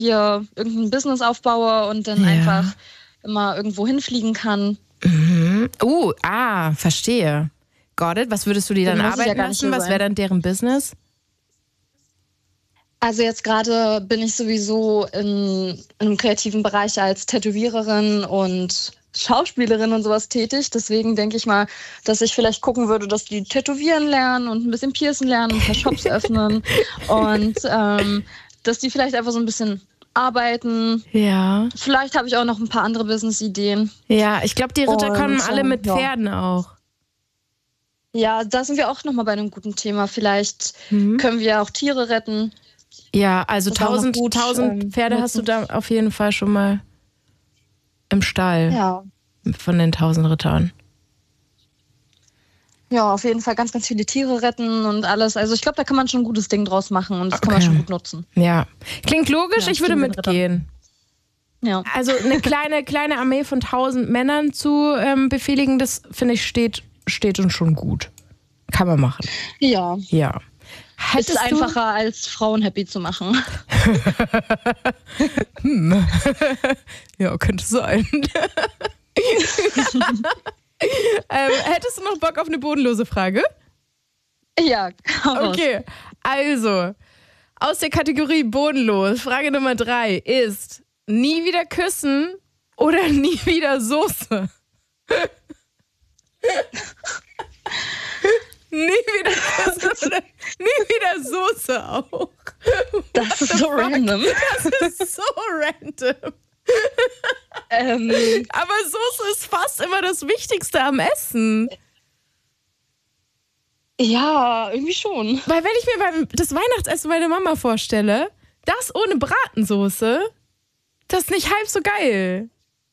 hier irgendein Business aufbaue und dann einfach immer irgendwo hinfliegen kann. Verstehe. Got it. Was würdest du die dann arbeiten lassen? Was wäre dann deren Business? Also jetzt gerade bin ich sowieso in einem kreativen Bereich als Tätowiererin und Schauspielerin und sowas tätig. Deswegen denke ich mal, dass ich vielleicht gucken würde, dass die tätowieren lernen und ein bisschen piercen lernen, ein paar Shops öffnen und dass die vielleicht einfach so ein bisschen arbeiten. Ja. Vielleicht habe ich auch noch ein paar andere Business-Ideen. Ja, ich glaube, die Ritter kommen alle mit Pferden auch. Ja, da sind wir auch nochmal bei einem guten Thema. Vielleicht können wir auch Tiere retten. Ja, also 1000 Pferde hast du da auf jeden Fall schon mal im Stall. Ja. Von den 1000 Rittern. Ja, auf jeden Fall ganz, ganz viele Tiere retten und alles. Also ich glaube, da kann man schon ein gutes Ding draus machen und das kann man schon gut nutzen. Ja. Klingt logisch, ich würde mitgehen. Ja. Also eine kleine Armee von 1000 Männern zu befehligen, das finde ich steht uns schon gut. Kann man machen. Ja. Ja. Ist einfacher, als Frauen happy zu machen. Ja, könnte sein. Hättest du noch Bock auf eine bodenlose Frage? Ja, okay. Also, aus der Kategorie bodenlos, Frage Nummer 3 ist: Nie wieder küssen oder nie wieder Soße? Nie wieder küssen oder nie wieder Soße auch. Das ist so random. Das ist so random. Aber Soße ist fast immer das Wichtigste am Essen. Ja, irgendwie schon. Weil wenn ich mir das Weihnachtsessen meiner Mama vorstelle, das ohne Bratensoße, das ist nicht halb so geil.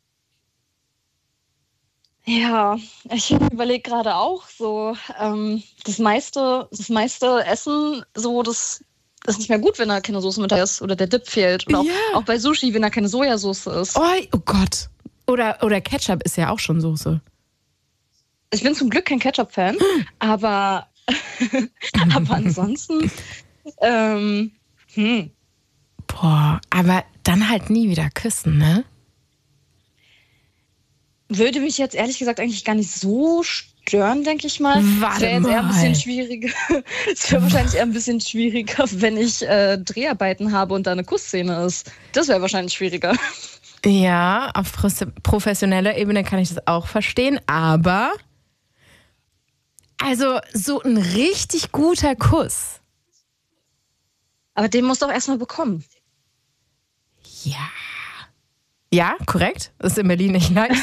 Ja, ich überlege gerade auch so, das meiste Essen, so das ist nicht mehr gut, wenn da keine Soße mit da ist oder der Dip fehlt. Oder auch bei Sushi, wenn da keine Sojasauce ist. Oh Gott. Oder Ketchup ist ja auch schon Soße. Ich bin zum Glück kein Ketchup-Fan, aber ansonsten, Boah, aber dann halt nie wieder küssen, ne? Würde mich jetzt ehrlich gesagt eigentlich gar nicht so stören, denke ich mal. Es wäre jetzt eher ein bisschen schwieriger. Es wäre wahrscheinlich eher ein bisschen schwieriger, wenn ich Dreharbeiten habe und da eine Kussszene ist. Das wäre wahrscheinlich schwieriger. Ja, auf professioneller Ebene kann ich das auch verstehen, aber also so ein richtig guter Kuss. Aber den musst du auch erstmal bekommen. Ja. Ja, korrekt. Das ist in Berlin nicht leicht.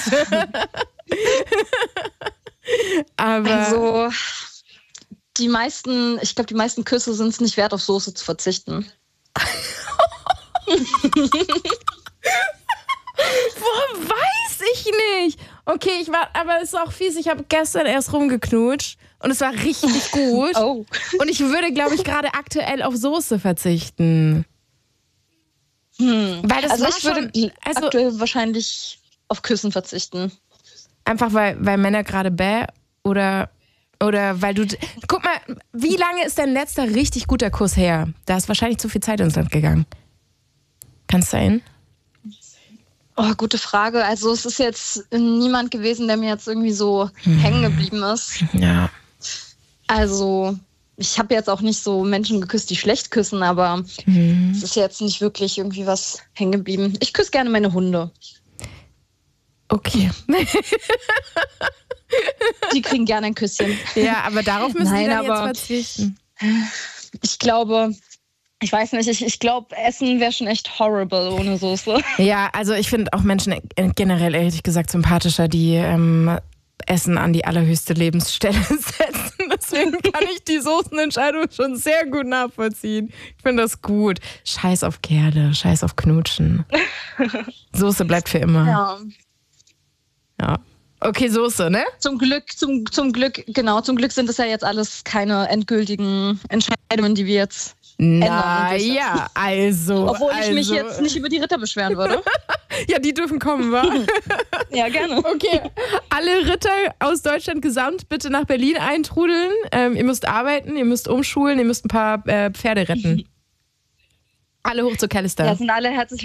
Aber also, die meisten Küsse sind es nicht wert, auf Soße zu verzichten. Boah, weiß ich nicht. Okay, aber es ist auch fies. Ich habe gestern erst rumgeknutscht und es war richtig gut. Oh. Und ich würde, glaube ich, gerade aktuell auf Soße verzichten. Weil das also war ich würde aktuell wahrscheinlich auf Küssen verzichten. Einfach weil Männer gerade oder weil du... Guck mal, wie lange ist dein letzter richtig guter Kuss her? Da ist wahrscheinlich zu viel Zeit ins Land gegangen. Kannst du erinnern? Oh, gute Frage. Also es ist jetzt niemand gewesen, der mir jetzt irgendwie so hängen geblieben ist. Ja. Also ich habe jetzt auch nicht so Menschen geküsst, die schlecht küssen, aber es ist jetzt nicht wirklich irgendwie was hängen geblieben. Ich küsse gerne meine Hunde. Okay. Die kriegen gerne ein Küsschen. Ja, aber darauf müssen die dann jetzt verzichten. Ich glaube, ich weiß nicht, ich glaube, Essen wäre schon echt horrible ohne Soße. Ja, also ich finde auch Menschen generell ehrlich gesagt sympathischer, die Essen an die allerhöchste Lebensstelle setzen. Deswegen kann ich die Soßenentscheidung schon sehr gut nachvollziehen. Ich finde das gut. Scheiß auf Kerle, scheiß auf Knutschen. Soße bleibt für immer. Ja. Okay, Soße, ne? Zum Glück sind das ja jetzt alles keine endgültigen Entscheidungen, die wir jetzt ja, also. Obwohl ich mich jetzt nicht über die Ritter beschweren würde. Ja, die dürfen kommen, wa? Ja, gerne. Okay, alle Ritter aus Deutschland gesamt bitte nach Berlin eintrudeln. Ihr müsst arbeiten, ihr müsst umschulen, ihr müsst ein paar Pferde retten. Alle hoch zu Callister. Ja, sind alle herzlich